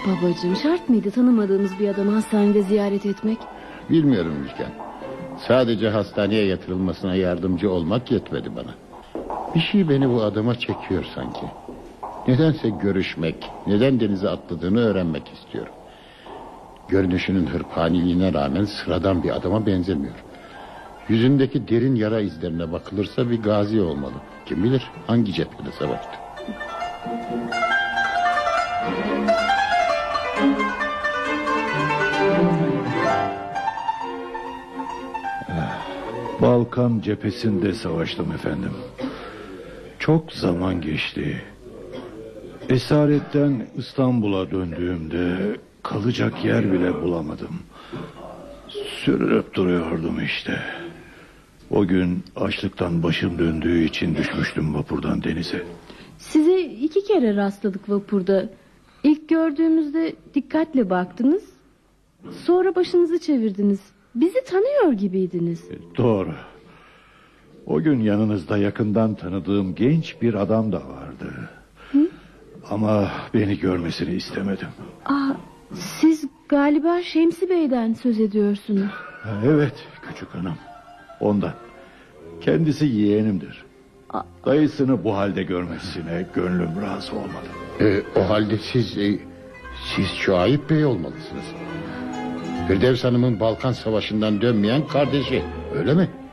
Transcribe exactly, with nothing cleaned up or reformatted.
babacığım, şart mıydı tanımadığımız bir adamı hastanede ziyaret etmek? Bilmiyorum Müjgan. Sadece hastaneye yatırılmasına yardımcı olmak yetmedi bana. Bir şey beni bu adama çekiyor sanki. Nedense görüşmek, neden denize atladığını öğrenmek istiyorum. Görünüşünün hırpaniliğine rağmen sıradan bir adama benzemiyor. Yüzündeki derin yara izlerine bakılırsa bir gazi olmalı. Kim bilir hangi cephede savaştı. Balkan cephesinde savaştım efendim. Çok zaman geçti. Esaretten İstanbul'a döndüğümde kalacak yer bile bulamadım. Sürünüp duruyordum işte. O gün açlıktan başım döndüğü için düşmüştüm vapurdan denize. Size iki kere rastladık vapurda. İlk gördüğümüzde dikkatle baktınız. Sonra başınızı çevirdiniz. Bizi tanıyor gibiydiniz. Doğru. O gün yanınızda yakından tanıdığım genç bir adam da vardı. Hı? Ama beni görmesini istemedim. Aa, siz galiba Şemsi Bey'den söz ediyorsunuz. Evet küçük hanım. Ondan. Kendisi yeğenimdir. Aa. Dayısını bu halde görmesine gönlüm razı olmadı. Ee, o halde siz e, Siz Şuayb Bey olmalısınız. Firdevs Hanım'ın Balkan Savaşı'ndan dönmeyen kardeşi, öyle mi?